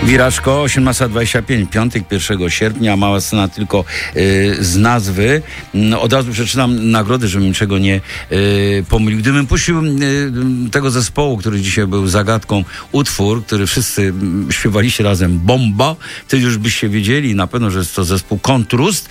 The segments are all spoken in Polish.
Wirażko, 18:25, piątek 1 sierpnia, mała scena tylko z nazwy. Od razu przeczytam nagrody, żebym niczego nie pomylił. Gdybym puścił tego zespołu, który dzisiaj był zagadką, utwór, który wszyscy śpiewaliście razem, Bomba, wtedy już byście wiedzieli na pewno, że jest to zespół Kontrust.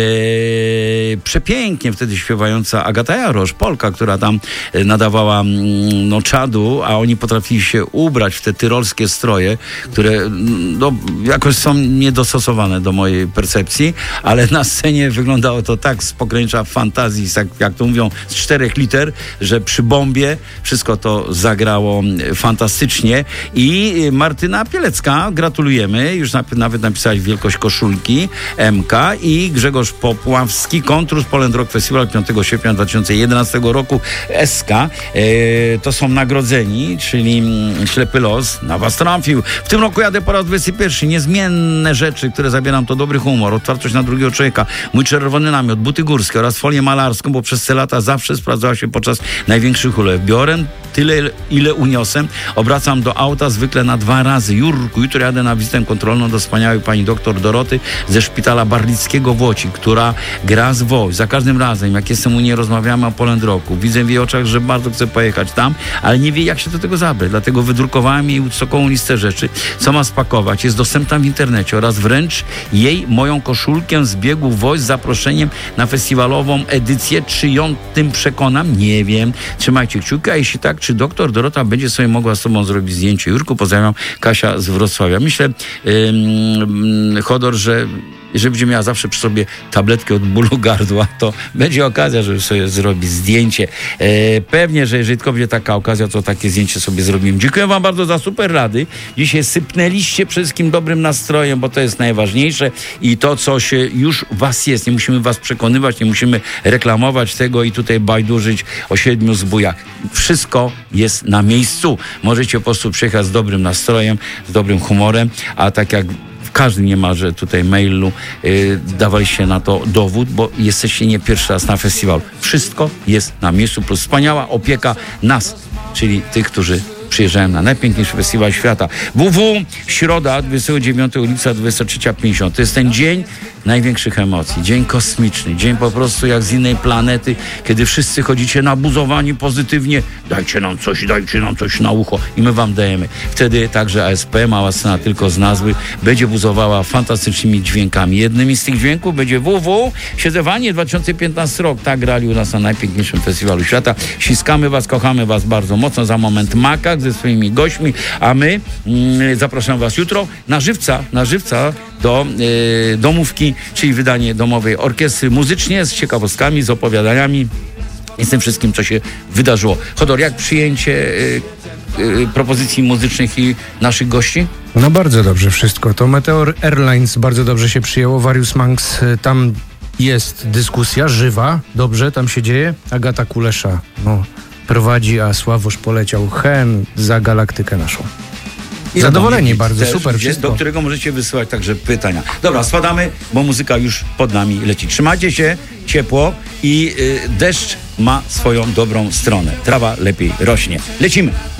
Przepięknie wtedy śpiewająca Agata Jarosz, Polka, która tam nadawała czadu, a oni potrafili się ubrać w te tyrolskie stroje, które jakoś są niedostosowane do mojej percepcji, ale na scenie wyglądało to tak z pogranicza fantazji, jak to mówią, z 4 liter, że przy bombie wszystko to zagrało fantastycznie. I Martyna Pielecka, gratulujemy, już nawet napisałeś wielkość koszulki MK, i Grzegorz Popławski, Kontrust, Poland Rock Festival 5 sierpnia 2011 roku, SK. To są nagrodzeni, czyli ślepy los na was trafił. W tym roku jadę po raz 21. Niezmienne rzeczy, które zabieram, to dobry humor, otwartość na drugiego człowieka, mój czerwony namiot, buty górskie oraz folię malarską, bo przez te lata zawsze sprawdzała się podczas największych ulew. Biorę tyle, ile uniosłem, obracam do auta zwykle na 2 razy. Jurku, jutro jadę na wizytę kontrolną do wspaniałej pani doktor Doroty ze szpitala Barlickiego w Łodzi, która gra z WOŚ. Za każdym razem, jak jestem u niej, rozmawiamy o Poland Rocku. Widzę w jej oczach, że bardzo chce pojechać tam, ale nie wie, jak się do tego zabrać. Dlatego wydrukowałem jej wysoką listę rzeczy, co ma spakować. Jest dostępna w internecie oraz wręcz jej moją koszulkę z biegu WOŚ z zaproszeniem na festiwalową edycję. Czy ją tym przekonam? Nie wiem. Trzymajcie kciuki, a jeśli tak, czy doktor Dorota będzie sobie mogła z tobą zrobić zdjęcie? Jurku, pozdrawiam, Kasia z Wrocławia. Myślę, Chodor, że jeżeli będzie miała zawsze przy sobie tabletkę od bólu gardła, to będzie okazja, żeby sobie zrobić zdjęcie. Pewnie, że jeżeli tylko będzie taka okazja, to takie zdjęcie sobie zrobimy. Dziękuję wam bardzo za super rady. Dzisiaj sypnęliście przede wszystkim dobrym nastrojem, bo to jest najważniejsze i to, co się już was jest. Nie musimy was przekonywać, nie musimy reklamować tego i tutaj bajdurzyć o 7 zbójach. Wszystko jest na miejscu. Możecie po prostu przyjechać z dobrym nastrojem, z dobrym humorem, a tak jak każdy niemalże tutaj mailu dawaliście na to dowód, bo jesteście nie pierwszy raz na festiwalu. Wszystko jest na miejscu, plus wspaniała opieka nas, czyli tych, którzy przyjeżdżają na najpiękniejszy festiwal świata. WW, środa, 29 lipca, 23:50. To jest ten dzień największych emocji. Dzień kosmiczny. Dzień po prostu jak z innej planety, kiedy wszyscy chodzicie nabuzowani pozytywnie. Dajcie nam coś na ucho i my wam dajemy. Wtedy także ASP, mała scena tylko z nazwy, będzie buzowała fantastycznymi dźwiękami. Jednymi z tych dźwięków będzie WW, Siedzewanie 2015 rok. Tak grali u nas na najpiękniejszym festiwalu świata. Ściskamy was, kochamy was bardzo mocno. Za moment Makak ze swoimi gośćmi, a my zapraszam was jutro na żywca do domówki, czyli wydanie domowej orkiestry muzycznie z ciekawostkami, z opowiadaniami i z tym wszystkim, co się wydarzyło. Chodor, jak przyjęcie propozycji muzycznych i naszych gości? No bardzo dobrze wszystko. To Meteor Airlines bardzo dobrze się przyjęło. Various Monks, tam jest dyskusja żywa, dobrze tam się dzieje. Agata Kulesza prowadzi, a Sławosz poleciał za galaktykę naszą. Zadowoleni bardzo, super wszystko. Do którego możecie wysyłać także pytania. Dobra, spadamy, bo muzyka już pod nami leci. Trzymajcie się, ciepło i deszcz ma swoją dobrą stronę. Trawa lepiej rośnie. Lecimy!